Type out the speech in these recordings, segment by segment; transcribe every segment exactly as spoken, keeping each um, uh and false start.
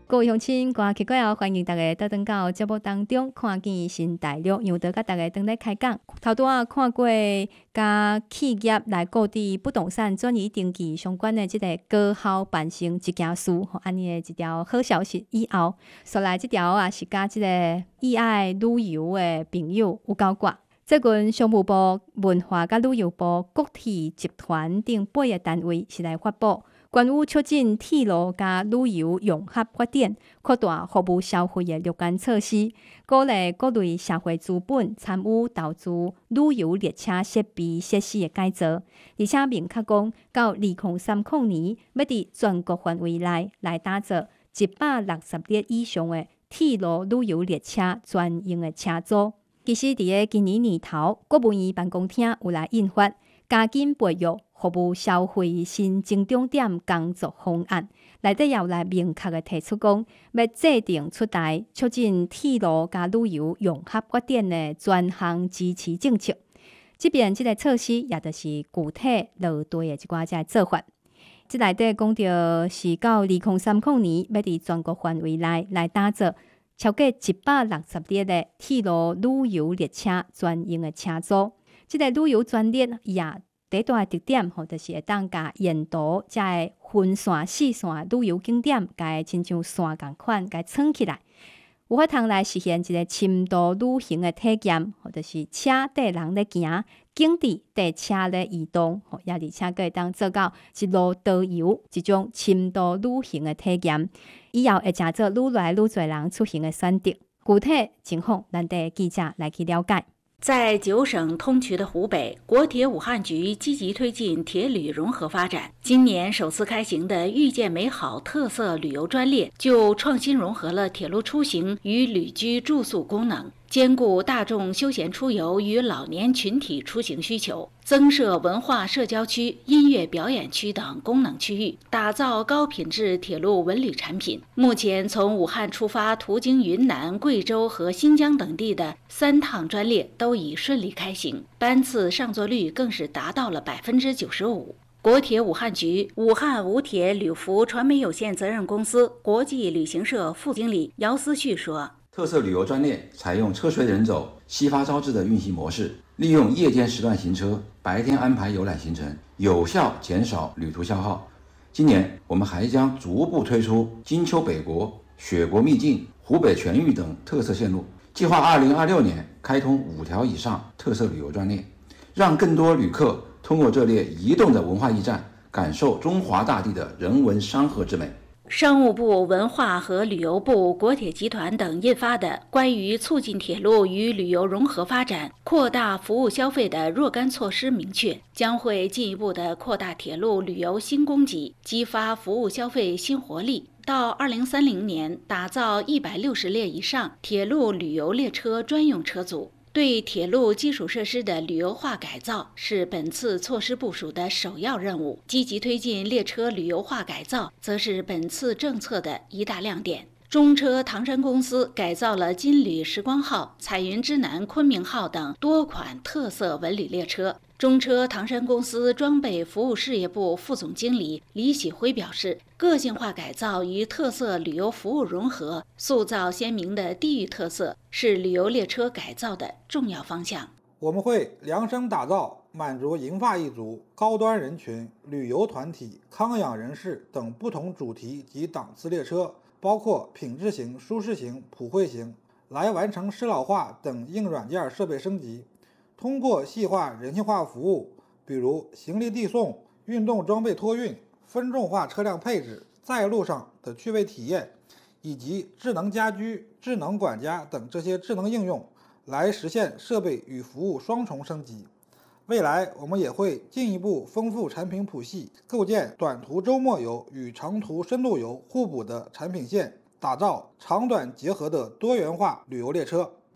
各位乡亲，歌曲过后，欢迎大家倒转到节目当中，看见新大陆，杨德甲大家倒来开讲。头拄仔看过甲企业来购置不动产转移登记相关的即个高效办成一件事，吼，安尼的一条好消息以后，说来即条也是甲即个热爱旅游的朋友有交关。最近商务部、文化甲旅游部、国铁集团等八个单位是来发布。关于促进铁路甲旅游融合发展、扩大服务消费的若干措施，鼓励各类社会资本参与投资旅游列车设备设施的改造，而且明确讲，到二零三零年要伫全国范围内来打造一百六十列以上的铁路旅游列车专用的车组。其实，伫个今年年头，国务院办公厅有来印发加紧培育服务消费新增长点工作方案，内底也来明确的提出讲，要制定出台促进铁路甲旅游融合发展的专项支持政策。即边即个措施也就是具体落地的一寡只做法。即内底讲到是到二零三零年，要伫全国范围内来打造超过一百六十列的铁路旅游列车专用的车组。即个旅游专列也第一大特点吼，就是会当甲沿途遮个分线、四线旅游景点，甲亲像线共款，甲串起来，有法通来实现一个深度旅行的体验，或者是车缀人咧行，景致缀车咧移动，吼，也而且可以当做到一路导游，一种深度旅行的体验。以后会成做愈来愈侪人出行的选择。具体情况，咱带记者来去了解。 在九省通衢的湖北，国铁武汉局积极推进铁旅融合发展。今年首次开行的遇见美好特色旅游专列，就创新融合了铁路出行与旅居住宿功能，兼顾大众休闲出游与老年群体出行需求，增设文化社交区、音乐表演区等功能区域，打造高品质铁路文旅产品。目前从武汉出发途经云南、贵州和新疆等地的三趟专列都已顺利开行，班次上座率更是达到了百分之九十五。国铁武汉局武汉武铁旅服传媒有限责任公司国际旅行社副经理姚思旭说， 特色旅游专列采用车随人走、夕发朝至的运行模式，利用夜间时段行车，白天安排游览行程，有效减少旅途消耗。今年我们还将逐步推出金秋北国、雪国秘境、湖北全域等特色线路，计划二零二六年开通五条以上特色旅游专列，让更多旅客通过这列移动的文化驿站，感受中华大地的人文山河之美。 商务部、文化和旅游部、国铁集团等印发的《关于促进铁路与旅游融合发展、扩大服务消费的若干措施》明确，将会进一步的扩大铁路旅游新供给，激发服务消费新活力。到二零三零年，打造一百六十列以上铁路旅游列车专用车组。对铁路基础设施的旅游化改造是本次措施部署的首要任务，积极推进列车旅游化改造，则是本次政策的一大亮点。中车唐山公司改造了金旅时光号、彩云之南昆明号等多款特色文旅列车。中车唐山公司装备服务事业部副总经理李喜辉表示，个性化改造与特色旅游服务融合，塑造鲜明的地域特色，是旅游列车改造的重要方向。 我们会量身打造满足银发一族、高端人群、旅游团体、康养人士等不同主题及档次列车，包括品质型、舒适型、普惠型，来完成适老化等硬软件设备升级。通过细化人性化服务，比如行李递送、运动装备托运、分众化车辆配置、在路上的趣味体验，以及智能家居、智能管家等这些智能应用，来实现设备与服务双重升级。未来我们也会进一步丰富产品谱系，构建短途周末游与长途深度游互补的产品线，打造长短结合的多元化旅游列车。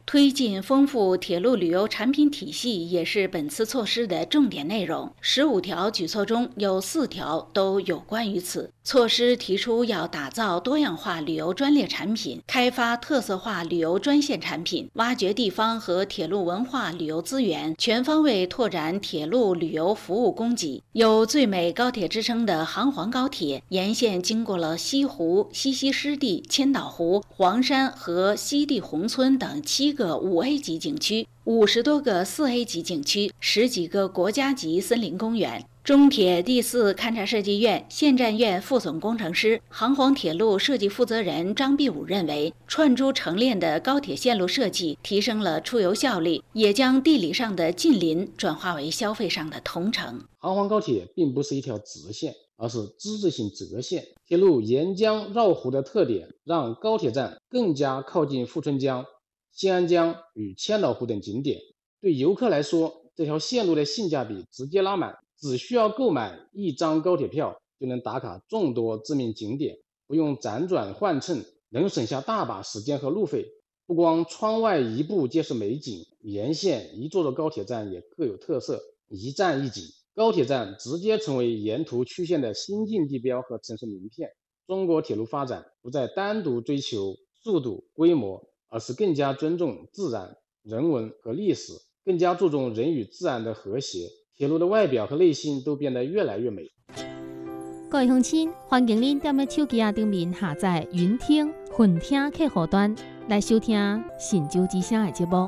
推进丰富铁路旅游产品体系也是本次措施的重点内容。十五条举措中有四条都有关于此。措施提出要打造多样化旅游专列产品，开发特色化旅游专线产品，挖掘地方和铁路文化旅游资源，全方位拓展铁路旅游服务供给。有最美高铁之称的杭黄高铁，沿线经过了西湖、西溪湿地、千岛湖、黄山和西递宏村等七个五 A 级景区，五十多个四 A 级景区，十几个国家级森林公园。中铁第四勘察设计院现站院副总工程师、杭黄铁路设计负责人张必武认为，串珠成链的高铁线路设计提升了出游效率，也将地理上的近邻转化为消费上的同城。 杭黄高铁并不是一条直线，而是之字形折线。铁路沿江绕湖的特点，让高铁站更加靠近富春江、新安江与千岛湖等景点。对游客来说，这条线路的性价比直接拉满。只需要购买一张高铁票，就能打卡众多知名景点，不用辗转换乘，能省下大把时间和路费。不光窗外一步皆是美景，沿线一座座高铁站也各有特色，一站一景。高铁站直接成为沿途曲线的新晋地标和城市名片。中国铁路发展不再单独追求速度、规模，而是更加尊重自然、人文和历史，更加注重人与自然的和谐。铁路的外表和内心都变得越来越美。 各位乡亲，欢迎您踮咧手机顶面下载云听、混听客户端来收听《神州之声》的节目。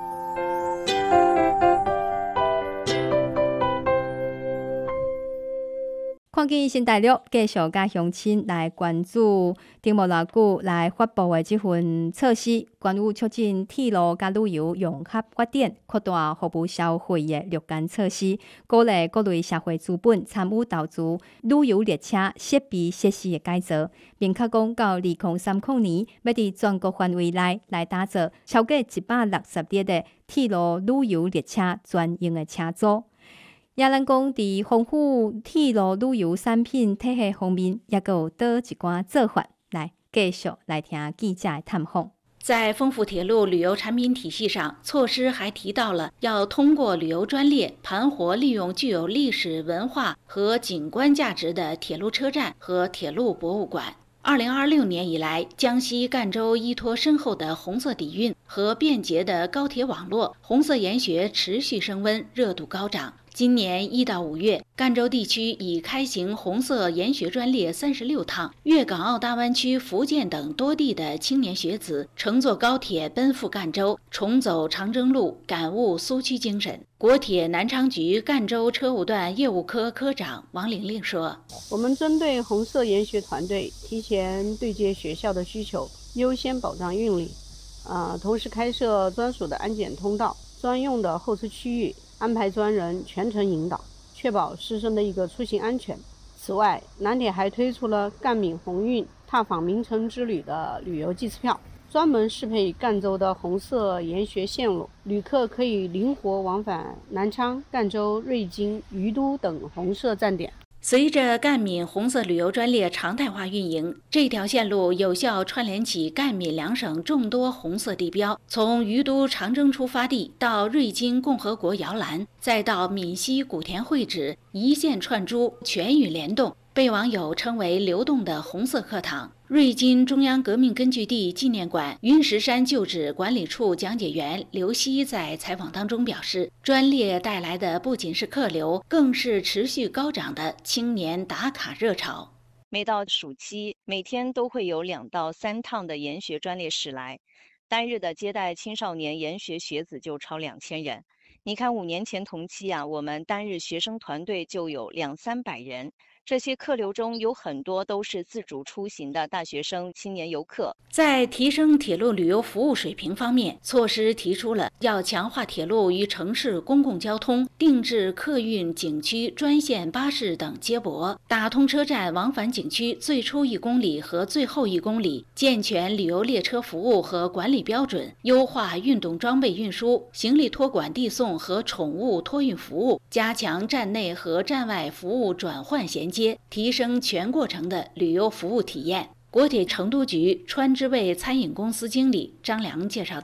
看见新大陆继续甲乡亲来关注顶无偌久来发布的这份措施，关于促进铁路甲旅游融合发展、扩大服务消费的若干措施，鼓励各类社会资本参与投资旅游列车设备设施的改造，并确讲到二零三零年要伫全国范围内来打造超过一百六十列的铁路旅游列车专用的车组。也咱讲，伫丰富铁路旅游产品体系方面，也有倒一寡做法，来继续来听记者的探访。 在丰富铁路旅游产品体系上，措施还提到了要通过旅游专列盘活利用具有历史文化和景观价值的铁路车站和铁路博物馆。二零二六年以来，江西赣州依托深厚的红色底蕴和便捷的高铁网络，红色研学持续升温，热度高涨。今年一到五月，赣州地区已开行红色研学专列三十六趟，粤港澳大湾区、福建等多地的青年学子乘坐高铁奔赴赣州，重走长征路，感悟苏区精神。国铁南昌局赣州车务段业务科科长王玲玲说：“ 我们针对红色研学团队，提前对接学校的需求，优先保障运力，呃，同时开设专属的安检通道、专用的候车区域。”安排专人全程引导，确保师生的一个出行安全。此外，南铁还推出了赣闽红运踏访名城之旅的旅游季次票，专门适配赣州的红色研学线路，旅客可以灵活往返南昌、赣州、瑞金、于都等红色站点。 随着赣闽红色旅游专列常态化运营，这条线路有效串联起赣闽两省众多红色地标，从于都长征出发地到瑞金共和国摇篮，再到闽西古田会址，一线串珠，全域联动，被网友称为流动的红色课堂。瑞金中央革命根据地纪念馆云石山旧址管理处讲解员刘希在采访当中表示，专列带来的不仅是客流，更是持续高涨的青年打卡热潮。 每到暑期，每天都会有两到三趟的研学专列驶来，单日的接待青少年研学学子就超两千人。你看五年前同期啊，我们单日学生团队就有两三百人。这些客流中有很多都是自主出行的大学生、青年游客。 在提升铁路旅游服务水平方面，措施提出了要强化铁路与城市公共交通、定制客运景区专线巴士等接驳，打通车站往返景区最初一公里和最后一公里，健全旅游列车服务和管理标准，优化运动装备运输、行李托管递送和宠物托运服务，加强站内和站外服务转换衔接。提升全过程的旅游服务体验。国铁成都局川之味餐饮公司经理张良介绍道：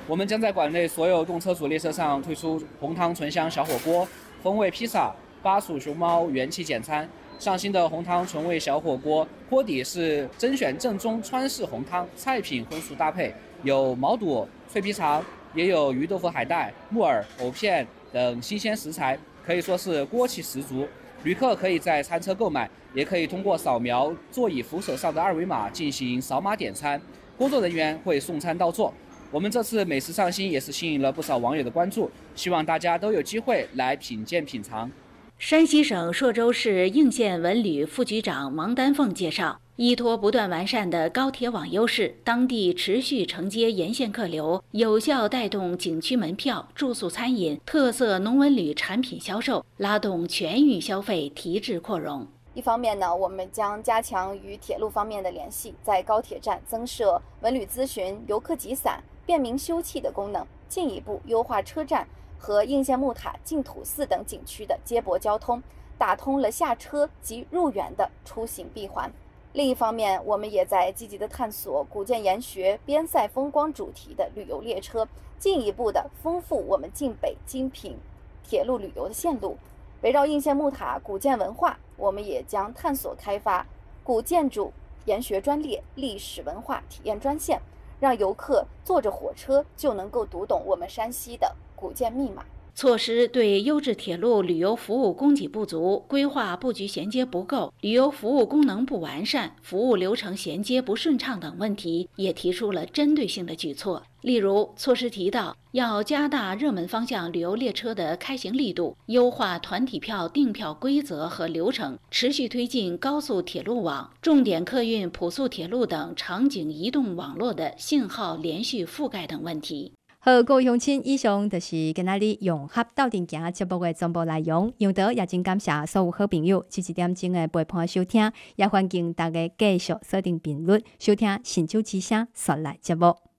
我们将在馆内所有动车组列车上推出红汤醇香小火锅、风味披萨、巴蜀熊猫元气简餐。上新的红汤纯味小火锅，锅底是甄选正宗川式红汤，菜品荤素搭配，有毛肚、脆皮肠，也有鱼豆腐海带、木耳、藕片等新鲜食材，可以说是锅气十足。旅客可以在餐车购买，也可以通过扫描座椅扶手上的二维码进行扫码点餐，工作人员会送餐到座。我们这次美食上新也是吸引了不少网友的关注，希望大家都有机会来品鉴品尝。 山西省朔州市应县文旅副局长王丹凤介绍，依托不断完善的高铁网优势，当地持续承接沿线客流，有效带动景区门票、住宿、餐饮、特色农文旅产品销售，拉动全域消费提质扩容。 一方面呢，我们将加强与铁路方面的联系，在高铁站增设文旅咨询、游客集散、便民休憩的功能，进一步优化车站和应县木塔、净土寺等景区的接驳交通，打通了下车及入园的出行闭环。另一方面，我们也在积极的探索古建研学、边塞风光主题的旅游列车，进一步的丰富我们晋北精品铁路旅游的线路。围绕应县木塔古建文化，我们也将探索开发古建筑研学专列、历史文化体验专线，让游客坐着火车就能够读懂我们山西的古建密码。 措施对优质铁路旅游服务供给不足、规划布局衔接不够、旅游服务功能不完善、服务流程衔接不顺畅等问题，也提出了针对性的举措。例如，措施提到要加大热门方向旅游列车的开行力度，优化团体票订票规则和流程，持续推进高速铁路网、重点客运普速铁路等场景移动网络的信号连续覆盖等问题。 好，各位乡亲，以上就是今仔日融合斗阵行节目的全部内容。杨德也真感谢所有好朋友七十点钟的陪伴收听，也欢迎大家继续锁定频率收听神州之声说来节目。